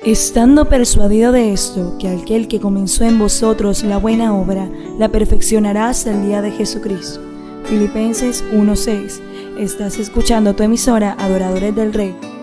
Estando persuadido de esto, que aquel que comenzó en vosotros la buena obra, la perfeccionará hasta el día de Jesucristo. Filipenses 1:6. Estás escuchando tu emisora Adoradores del Rey.